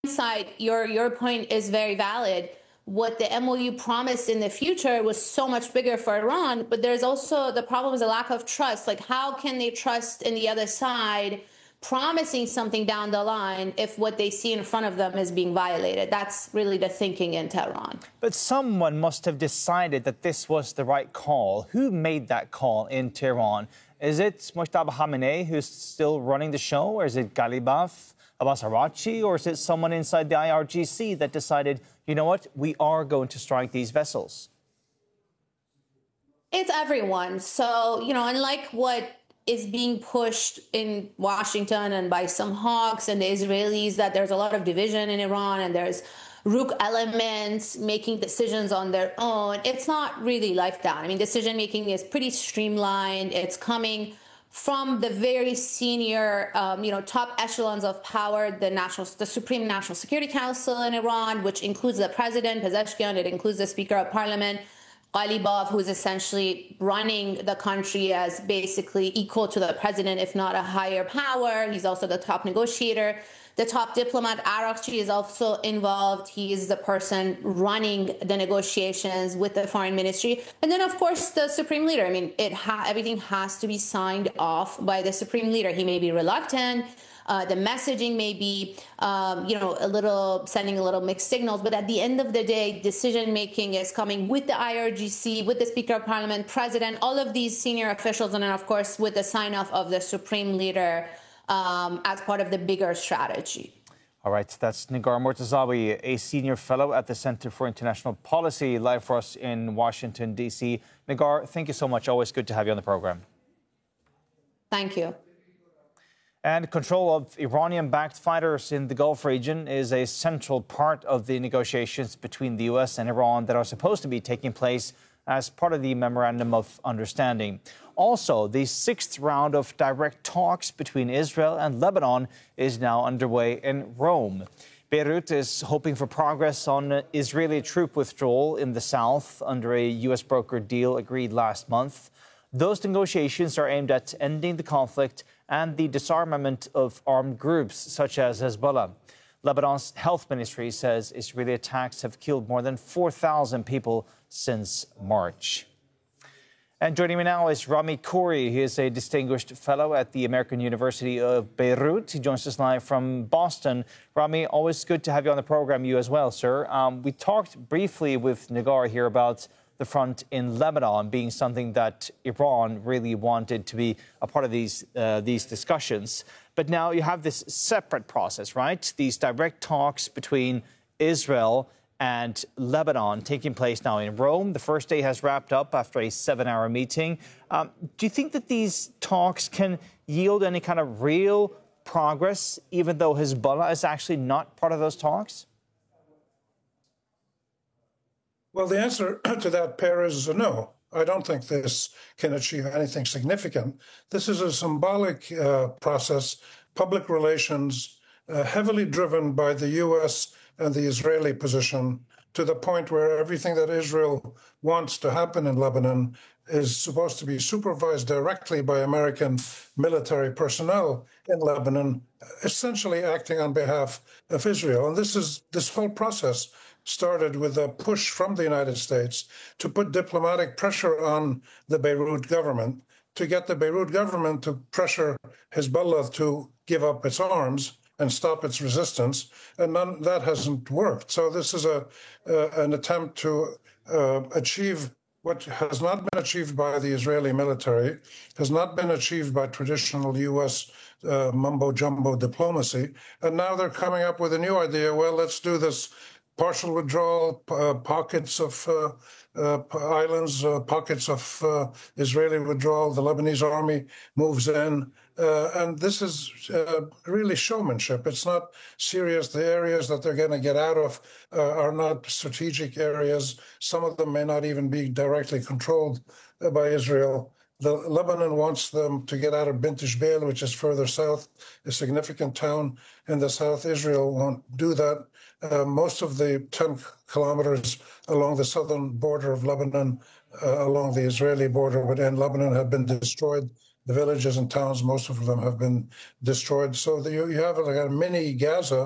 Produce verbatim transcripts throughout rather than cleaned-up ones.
hindsight, your your point is very valid. What the M O U promised in the future was so much bigger for Iran, but there's also the problem is a lack of trust. Like, how can they trust in the other side promising something down the line if what they see in front of them is being violated? That's really the thinking in Tehran. But someone must have decided that this was the right call. Who made that call in Tehran? Is it Mojtaba Khamenei, who's still running the show, or is it Ghalibaf, Abbas Araghchi, or is it someone inside the I R G C that decided, you know what, we are going to strike these vessels? It's everyone. So, you know, unlike what is being pushed in Washington and by some hawks and the Israelis, that there's a lot of division in Iran and there's rogue elements making decisions on their own. It's not really like that. I mean, decision making is pretty streamlined. It's coming from the very senior, um, you know, top echelons of power, the national, the Supreme National Security Council in Iran, which includes the president, Pezeshkian. It includes the Speaker of Parliament, Ghalibaf, who is essentially running the country as basically equal to the president, if not a higher power. He's also the top negotiator. The top diplomat, Araghchi, is also involved. He is the person running the negotiations with the foreign ministry. And then, of course, the supreme leader. I mean, it ha- everything has to be signed off by the supreme leader. He may be reluctant. Uh, the messaging may be, um, you know, a little sending a little mixed signals. But at the end of the day, decision making is coming with the I R G C, with the Speaker of Parliament, President, all of these senior officials, and then, of course, with the sign off of the supreme leader um, as part of the bigger strategy. All right, that's Negar Mortazawi, a senior fellow at the Center for International Policy, live for us in Washington, D C. Negar, thank you so much. Always good to have you on the program. Thank you. And control of Iranian-backed fighters in the Gulf region is a central part of the negotiations between the U S and Iran that are supposed to be taking place as part of the Memorandum of Understanding. Also, the sixth round of direct talks between Israel and Lebanon is now underway in Rome. Beirut is hoping for progress on Israeli troop withdrawal in the south under a U S brokered deal agreed last month. Those negotiations are aimed at ending the conflict and the disarmament of armed groups such as Hezbollah. Lebanon's health ministry says Israeli attacks have killed more than four thousand people since March. And joining me now is Rami Khouri. He is a distinguished fellow at the American University of Beirut. He joins us live from Boston. Rami, always good to have you on the program. You as well, sir. Um, we talked briefly with Negar here about the front in Lebanon being something that Iran really wanted to be a part of these uh, these discussions. But now you have this separate process, right? These direct talks between Israel and Lebanon taking place now in Rome. The first day has wrapped up after a seven-hour meeting. Um, do you think that these talks can yield any kind of real progress, even though Hezbollah is actually not part of those talks? Well, the answer to that pair is no. I don't think this can achieve anything significant. This is a symbolic uh, process, public relations, uh, heavily driven by the U S and the Israeli position, to the point where everything that Israel wants to happen in Lebanon is supposed to be supervised directly by American military personnel in Lebanon, essentially acting on behalf of Israel. And this is this whole process started with a push from the United States to put diplomatic pressure on the Beirut government, to get the Beirut government to pressure Hezbollah to give up its arms and stop its resistance, and none, that hasn't worked. So this is a uh, an attempt to uh, achieve what has not been achieved by the Israeli military, has not been achieved by traditional U S uh, mumbo-jumbo diplomacy, and now they're coming up with a new idea. Well, let's do this partial withdrawal, uh, pockets of uh, uh, islands, uh, pockets of uh, Israeli withdrawal. The Lebanese army moves in. Uh, and this is uh, really showmanship. It's not serious. The areas that they're going to get out of uh, are not strategic areas. Some of them may not even be directly controlled uh, by Israel. The, Lebanon wants them to get out of Bint Jbeil, which is further south, a significant town in the south. Israel won't do that. Uh, most of the ten kilometers along the southern border of Lebanon, uh, along the Israeli border within Lebanon, have been destroyed. The villages and towns, most of them have been destroyed. So the, you, you have like a mini Gaza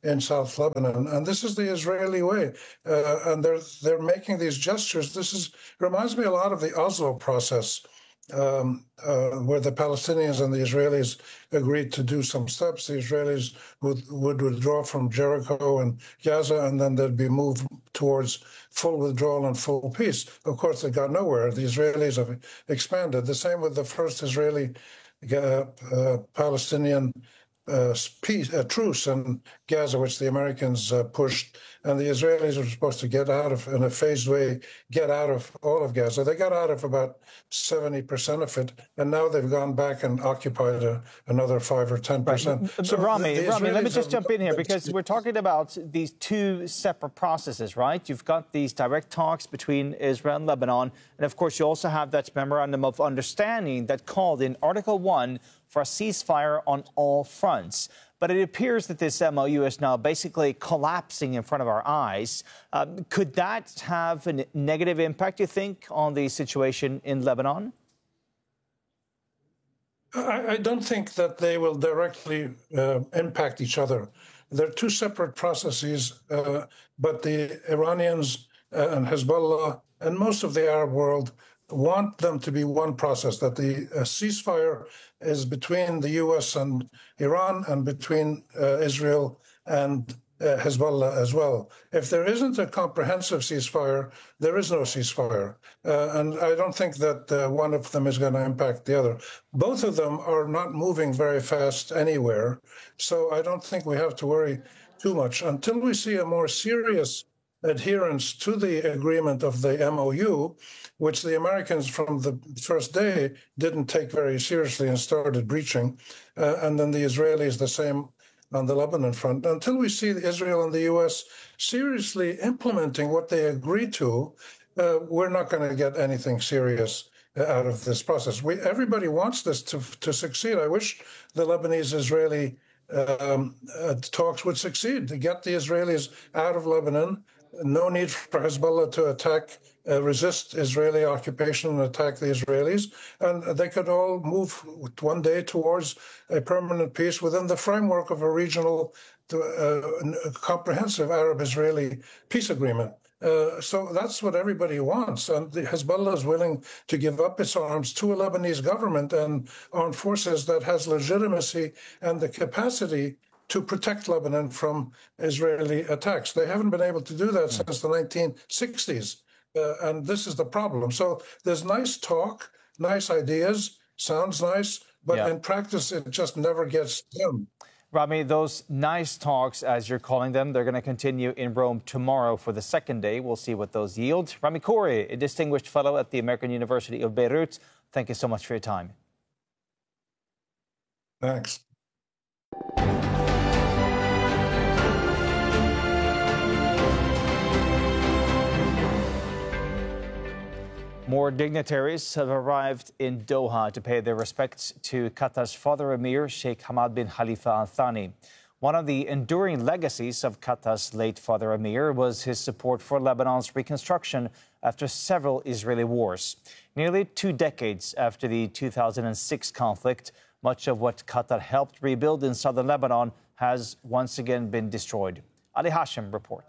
in South Lebanon. And this is the Israeli way. Uh, and they're they're making these gestures. This is reminds me a lot of the Oslo process, um, uh, where the Palestinians and the Israelis agreed to do some steps. The Israelis would, would withdraw from Jericho and Gaza, and then they'd be moved towards full withdrawal and full peace. Of course, they got nowhere. The Israelis have expanded. The same with the first Israeli uh, uh, Palestinian Uh, peace, a truce in Gaza, which the Americans uh, pushed, and the Israelis were supposed to get out of, in a phased way, get out of all of Gaza. They got out of about seventy percent of it, and now they've gone back and occupied a, another five or ten percent. Right. So Rami, the, the Rami, let me just have, jump in here, because we're talking about these two separate processes, right? You've got these direct talks between Israel and Lebanon, and of course you also have that memorandum of understanding that called in Article one for a ceasefire on all fronts. But it appears that this M O U is now basically collapsing in front of our eyes. Um, could that have a negative impact, you think, on the situation in Lebanon? I, I don't think that they will directly uh, impact each other. They're two separate processes, uh, but the Iranians uh, and Hezbollah and most of the Arab world want them to be one process, that the uh, ceasefire is between the U S and Iran and between uh, Israel and uh, Hezbollah as well. If there isn't a comprehensive ceasefire, there is no ceasefire. Uh, and I don't think that uh, one of them is going to impact the other. Both of them are not moving very fast anywhere. So I don't think we have to worry too much until we see a more serious adherence to the agreement of the M O U, which the Americans from the first day didn't take very seriously and started breaching, uh, and then the Israelis the same on the Lebanon front. Until we see Israel and the U S seriously implementing what they agreed to, uh, we're not going to get anything serious out of this process. We, everybody wants this to, to succeed. I wish the Lebanese-Israeli um, uh, talks would succeed, to get the Israelis out of Lebanon. No need for Hezbollah to attack, uh, resist Israeli occupation and attack the Israelis. And they could all move one day towards a permanent peace within the framework of a regional, uh, comprehensive Arab-Israeli peace agreement. Uh, so that's what everybody wants. And the Hezbollah is willing to give up its arms to a Lebanese government and armed forces that has legitimacy and the capacity to protect Lebanon from Israeli attacks. They haven't been able to do that mm. since the nineteen sixties, uh, and this is the problem. So there's nice talk, nice ideas, sounds nice, but yeah. in practice it just never gets done. Rami, those nice talks, as you're calling them, they're going to continue in Rome tomorrow for the second day. We'll see what those yield. Rami Khouri, a distinguished fellow at the American University of Beirut, thank you so much for your time. Thanks. More dignitaries have arrived in Doha to pay their respects to Qatar's father emir, Sheikh Hamad bin Khalifa Al Thani. One of the enduring legacies of Qatar's late father emir was his support for Lebanon's reconstruction after several Israeli wars. Nearly two decades after the two thousand six conflict, much of what Qatar helped rebuild in southern Lebanon has once again been destroyed. Ali Hashem reports.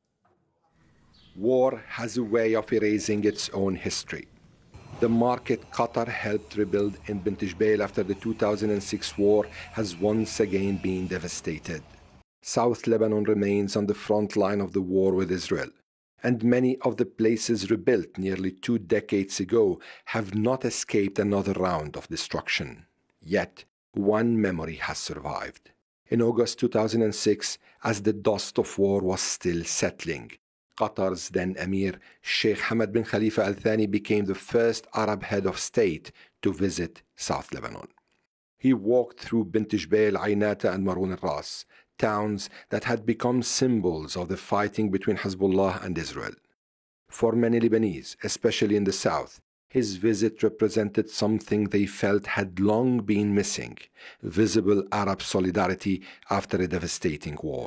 War has a way of erasing its own history. The market Qatar helped rebuild in Bint Jbeil after the two thousand six war has once again been devastated. South Lebanon remains on the front line of the war with Israel, and many of the places rebuilt nearly two decades ago have not escaped another round of destruction. Yet, one memory has survived. In August two thousand six, as the dust of war was still settling, Qatar's then Emir, Sheikh Hamad bin Khalifa Al Thani, became the first Arab head of state to visit South Lebanon. He walked through Bint Jbeil, Aynata and Maroun al-Ras, towns that had become symbols of the fighting between Hezbollah and Israel. For many Lebanese, especially in the south, his visit represented something they felt had long been missing: visible Arab solidarity after a devastating war.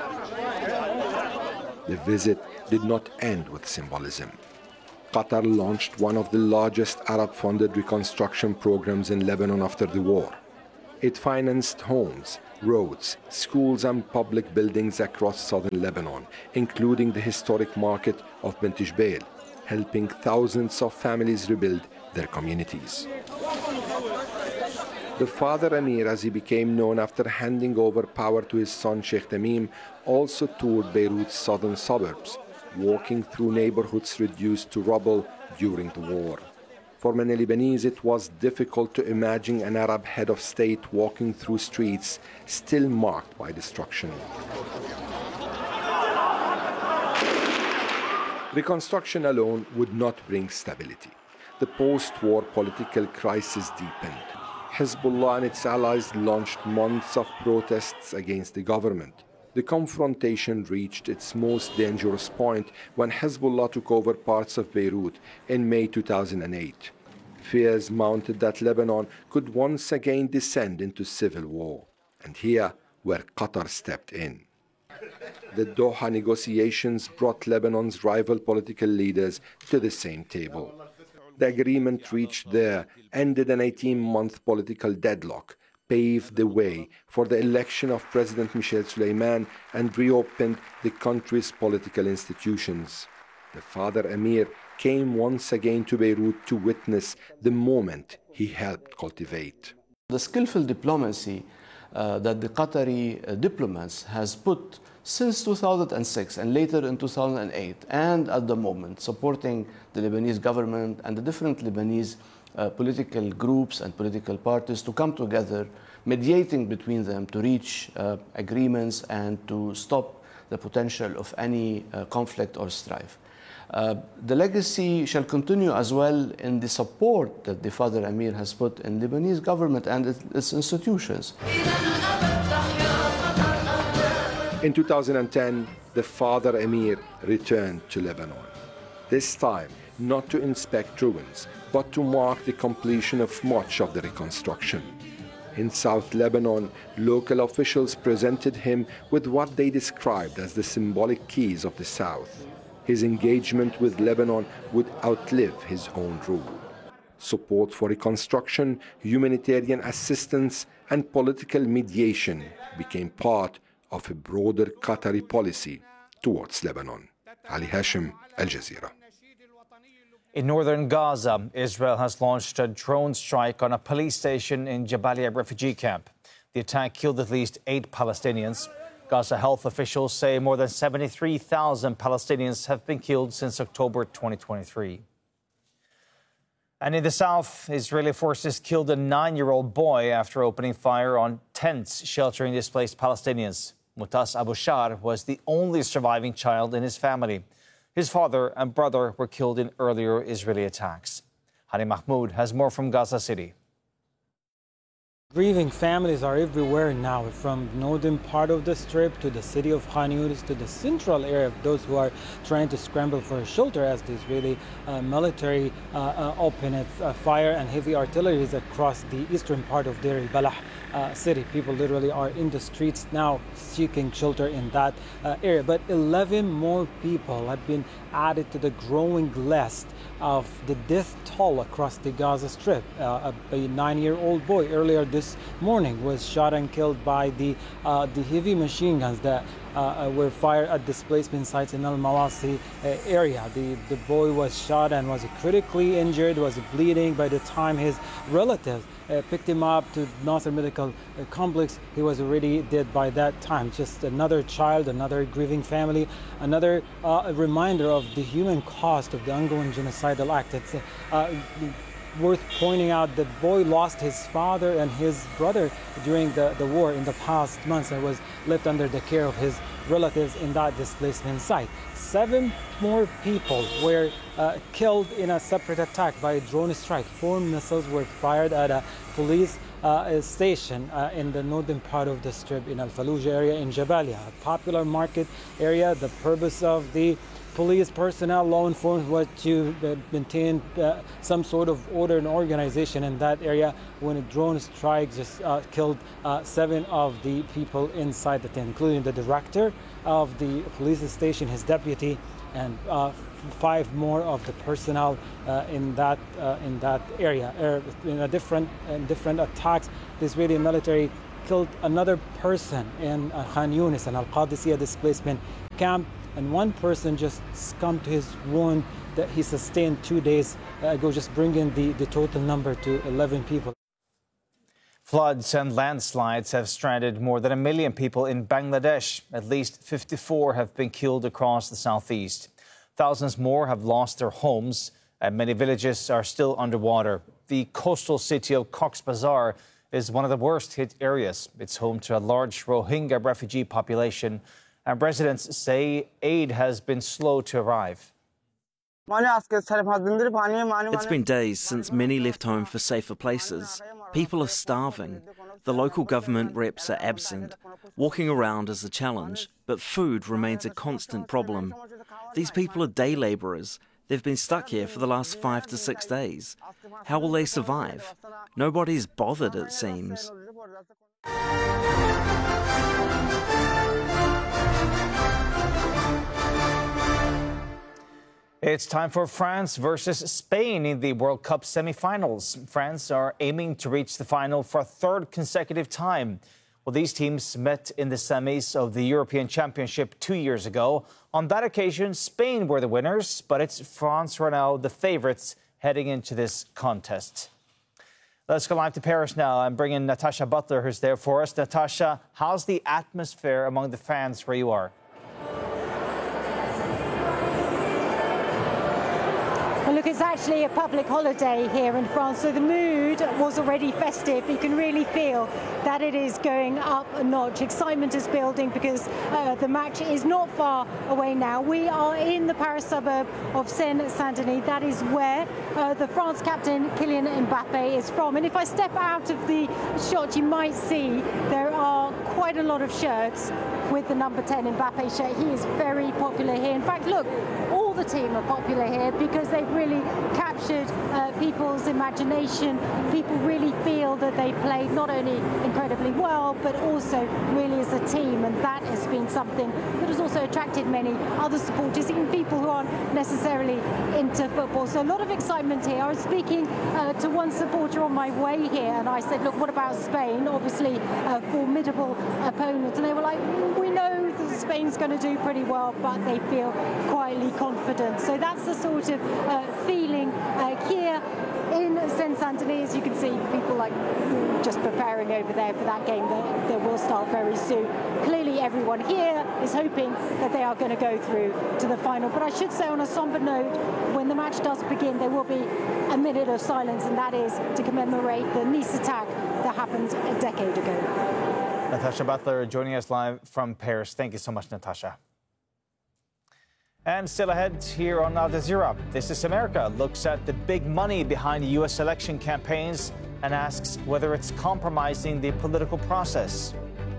The visit did not end with symbolism. Qatar launched one of the largest Arab-funded reconstruction programs in Lebanon after the war. It financed homes, roads, schools and public buildings across southern Lebanon, including the historic market of Bint Jbeil, helping thousands of families rebuild their communities. The father Amir, as he became known after handing over power to his son Sheikh Tamim, also toured Beirut's southern suburbs, walking through neighborhoods reduced to rubble during the war. For many Lebanese, it was difficult to imagine an Arab head of state walking through streets still marked by destruction. Reconstruction alone would not bring stability. The post-war political crisis deepened. Hezbollah and its allies launched months of protests against the government. The confrontation reached its most dangerous point when Hezbollah took over parts of Beirut in May two thousand eight. Fears mounted that Lebanon could once again descend into civil war. And here, where Qatar stepped in. The Doha negotiations brought Lebanon's rival political leaders to the same table. The agreement reached there ended an eighteen-month political deadlock, paved the way for the election of President Michel Suleiman, and reopened the country's political institutions. The father Amir came once again to Beirut to witness the moment he helped cultivate. The skillful diplomacy uh, that the Qatari uh, diplomats has put since two thousand six and later in two thousand eight, and at the moment supporting the Lebanese government and the different Lebanese uh, political groups and political parties to come together, mediating between them to reach uh, agreements and to stop the potential of any uh, conflict or strife. Uh, the legacy shall continue as well in the support that the father Amir has put in Lebanese government and its, its institutions. In two thousand ten, the father Amir returned to Lebanon. This time, not to inspect ruins, but to mark the completion of much of the reconstruction. In South Lebanon, local officials presented him with what they described as the symbolic keys of the South. His engagement with Lebanon would outlive his own rule. Support for reconstruction, humanitarian assistance, and political mediation became part of a broader Qatari policy towards Lebanon. Ali Hashim, Al Jazeera. In northern Gaza, Israel has launched a drone strike on a police station in Jabalia refugee camp. The attack killed at least eight Palestinians. Gaza health officials say more than seventy-three thousand Palestinians have been killed since October twenty twenty-three. And in the south, Israeli forces killed a nine-year-old boy after opening fire on tents sheltering displaced Palestinians. Mutas Abu Shar was the only surviving child in his family. His father and brother were killed in earlier Israeli attacks. Hani Mahmoud has more from Gaza City. Grieving families are everywhere now, from the northern part of the Strip to the city of Khan Yunis to the central area of those who are trying to scramble for shelter as the Israeli uh, military uh, uh, open its uh, fire and heavy artillery across the eastern part of Deir al-Balah uh, city. People literally are in the streets now seeking shelter in that uh, area. But eleven more people have been added to the growing list of the death toll across the Gaza Strip. Uh, a, a nine-year-old boy earlier this morning was shot and killed by the uh, the heavy machine guns that uh, were fired at displacement sites in Al-Mawasi uh, area. The, the boy was shot and was critically injured, was bleeding. By the time his relatives uh, picked him up to Nasser Medical uh, Complex, he was already dead by that time. Just another child, another grieving family, another uh, reminder of the human cost of the ongoing genocidal act. It's uh, worth pointing out that boy lost his father and his brother during the, the war in the past months and was left under the care of his relatives in that displacement site. Seven more people were uh, killed in a separate attack by a drone strike. Four missiles were fired at a police uh, station uh, in the northern part of the Strip in Al-Fallujah area in Jabalia, a popular market area. The purpose of the police personnel, law enforcement, was to uh, maintain uh, some sort of order and organization in that area when a drone strike just uh, killed uh, seven of the people inside the tent, including the director of the police station, his deputy, and uh, five more of the personnel uh, in that uh, in that area. Uh, in a different in different attacks, the Israeli military killed another person in uh, Khan Yunis, an Al-Qadisiyah displacement camp, and one person just succumbed to his wound that he sustained two days ago, just bringing the, the total number to eleven people. Floods and landslides have stranded more than a million people in Bangladesh. At least fifty-four have been killed across the southeast. Thousands more have lost their homes, and many villages are still underwater. The coastal city of Cox's Bazar is one of the worst hit areas. It's home to a large Rohingya refugee population, and residents say aid has been slow to arrive. It's been days since many left home for safer places. People are starving. The local government reps are absent. Walking around is a challenge, but food remains a constant problem. These people are day labourers. They've been stuck here for the last five to six days. How will they survive? Nobody's bothered, it seems. It's time for France versus Spain in the World Cup semi-finals. France are aiming to reach the final for a third consecutive time. Well, these teams met in the semis of the European Championship two years ago. On that occasion, Spain were the winners, but it's France right now the favourites heading into this contest. Let's go live to Paris now and bring in Natasha Butler, who's there for us. Natasha, how's the atmosphere among the fans where you are? Well, look, it's actually a public holiday here in France, so the mood was already festive. You can really feel that it is going up a notch. Excitement is building because uh, the match is not far away now. We are in the Paris suburb of Seine-Saint-Denis. That is where uh, the France captain Kylian Mbappe is from. And if I step out of the shot, you might see there are quite a lot of shirts with the number ten Mbappe shirt. He is very popular here. In fact, look, all the team are popular here because they've really captured uh, people's imagination. People really feel that they played not only incredibly well, but also really as a team. And that has been something that has also attracted many other supporters, even people who aren't necessarily into football. So a lot of excitement here. I was speaking uh, to one supporter on my way here, and I said, look, what about Spain? Obviously, a formidable opponent. And they were like, we know that Spain's going to do pretty well, but they feel quietly confident. So that's the sort of uh, feeling uh, here in Seine-Saint-Denis. As you can see, people like just preparing over there for that game that, that will start very soon. Clearly, everyone here is hoping that they are going to go through to the final. But I should say, on a somber note, when the match does begin, there will be a minute of silence, and that is to commemorate the Nice attack that happened a decade ago. Natasha Butler joining us live from Paris. Thank you so much, Natasha. And still ahead here on Al Jazeera, This is America looks at the big money behind U S election campaigns and asks whether it's compromising the political process.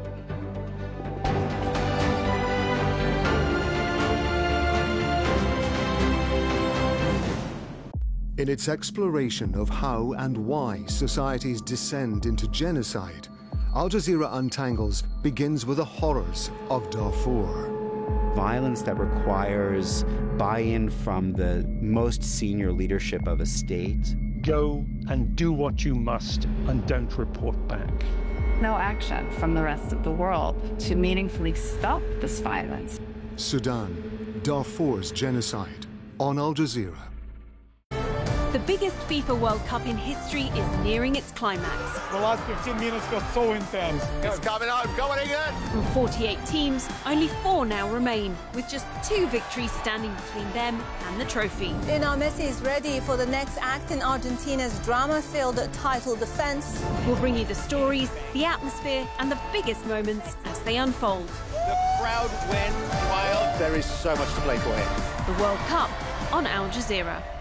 In its exploration of how and why societies descend into genocide, Al Jazeera Untangles begins with the horrors of Darfur. Violence that requires buy-in from the most senior leadership of a state. Go and do what you must and don't report back. No action from the rest of the world to meaningfully stop this violence. Sudan, Darfur's genocide, on Al Jazeera. The biggest FIFA World Cup in history is nearing its climax. The last fifteen minutes got so intense. It's coming home, go on England! From forty-eight teams, only four now remain, with just two victories standing between them and the trophy. Lionel Messi is ready for the next act in Argentina's drama-filled title defense. We'll bring you the stories, the atmosphere, and the biggest moments as they unfold. The crowd went wild. There is so much to play for here. The World Cup on Al Jazeera.